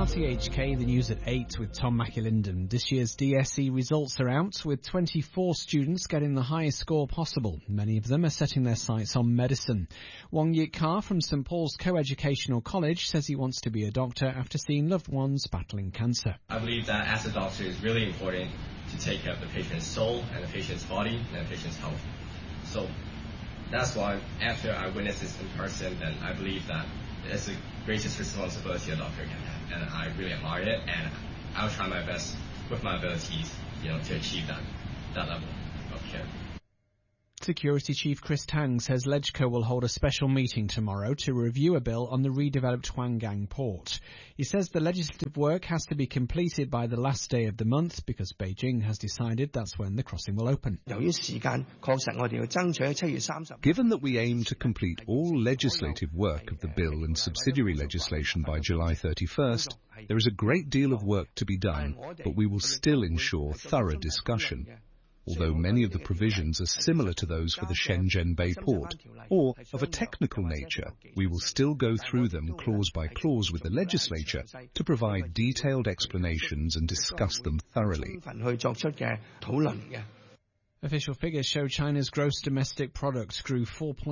RTHK, the news at 8 with Tom McAlinden. This year's DSE results are out, with 24 students getting the highest score possible. Many of them are setting their sights on medicine. Wong Yik Kar from St Paul's Co-Educational College says he wants to be a doctor after seeing loved ones battling cancer. I believe that as a doctor it's really important to take care of the patient's soul and the patient's body and the patient's health. So that's why after I witnessed this in person, then I believe that it's the greatest responsibility a doctor can have, and I really admire it, and I'll try my best with my abilities, to achieve that level of care. Security Chief Chris Tang says LegCo will hold a special meeting tomorrow to review a bill on the redeveloped Huanggang port. He says the legislative work has to be completed by the last day of the month because Beijing has decided that's when the crossing will open. Given that we aim to complete all legislative work of the bill and subsidiary legislation by July 31st, there is a great deal of work to be done, but we will still ensure thorough discussion. Although many of the provisions are similar to those for the Shenzhen Bay port, or of a technical nature, we will still go through them clause by clause with the legislature to provide detailed explanations and discuss them thoroughly. Official figures show China's gross domestic product grew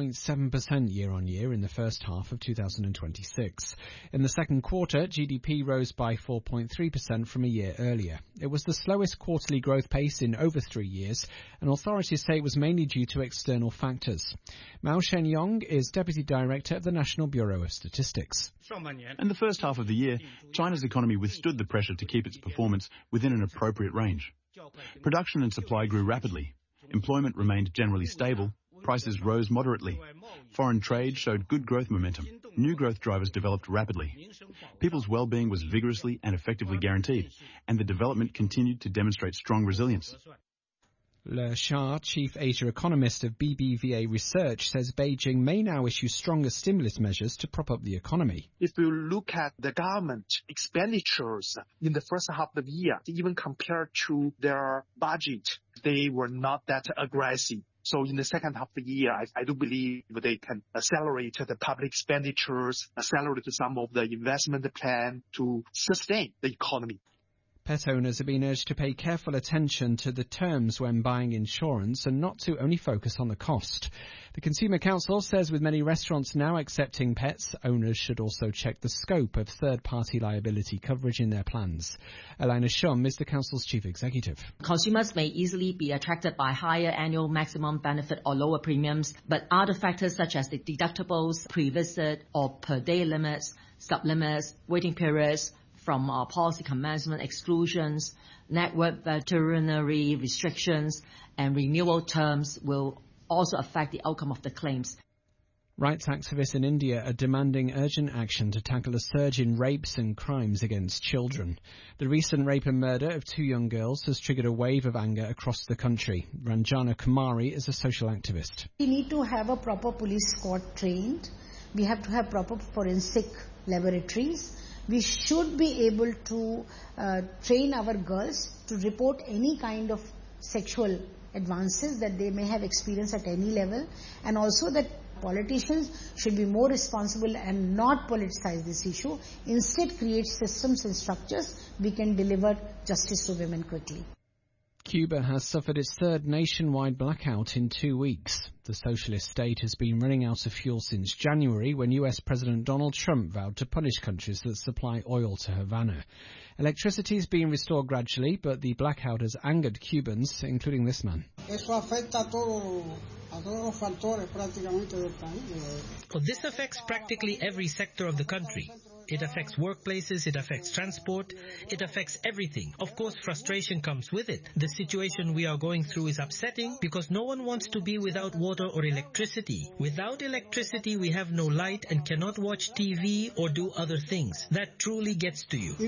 4.7% year-on-year in the first half of 2026. In the second quarter, GDP rose by 4.3% from a year earlier. It was the slowest quarterly growth pace in over 3 years, and authorities say it was mainly due to external factors. Mao Shenyong is Deputy Director of the National Bureau of Statistics. In the first half of the year, China's economy withstood the pressure to keep its performance within an appropriate range. Production and supply grew rapidly. Employment remained generally stable. Prices rose moderately. Foreign trade showed good growth momentum. New growth drivers developed rapidly. People's well-being was vigorously and effectively guaranteed, and the development continued to demonstrate strong resilience. Le Xia, chief Asia economist of BBVA Research, says Beijing may now issue stronger stimulus measures to prop up the economy. If you look at the government expenditures in the first half of the year, even compared to their budget, they were not that aggressive. So in the second half of the year, I do believe they can accelerate the public expenditures, accelerate some of the investment plan to sustain the economy. Pet owners are being urged to pay careful attention to the terms when buying insurance and not to only focus on the cost. The Consumer Council says with many restaurants now accepting pets, owners should also check the scope of third-party liability coverage in their plans. Elena Shum is the Council's chief executive. Consumers may easily be attracted by higher annual maximum benefit or lower premiums, but other factors such as the deductibles, pre-visit or per-day limits, sub-limits, waiting periods, from policy commencement exclusions, network veterinary restrictions, and renewal terms will also affect the outcome of the claims. Rights activists in India are demanding urgent action to tackle a surge in rapes and crimes against children. The recent rape and murder of 2 young girls has triggered a wave of anger across the country. Ranjana Kumari is a social activist. We need to have a proper police squad trained. We have to have proper forensic laboratories. We should be able to train our girls to report any kind of sexual advances that they may have experienced at any level, and also that politicians should be more responsible and not politicize this issue. Instead, create systems and structures we can deliver justice to women quickly. Cuba has suffered its third nationwide blackout in 2 weeks. The socialist state has been running out of fuel since January, when US President Donald Trump vowed to punish countries that supply oil to Havana. Electricity is being restored gradually, but the blackout has angered Cubans, including this man. This affects practically every sector of the country. It affects workplaces, it affects transport, it affects everything. Of course, frustration comes with it. The situation we are going through is upsetting because no one wants to be without water or electricity. Without electricity, we have no light and cannot watch TV or do other things. That truly gets to you.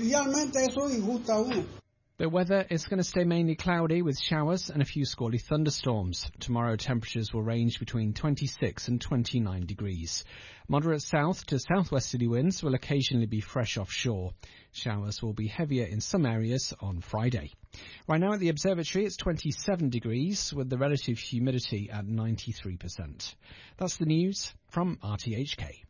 The weather is going to stay mainly cloudy with showers and a few squally thunderstorms. Tomorrow temperatures will range between 26 and 29 degrees. Moderate south to southwesterly winds will occasionally be fresh offshore. Showers will be heavier in some areas on Friday. Right now at the observatory it's 27 degrees with the relative humidity at 93%. That's the news from RTHK.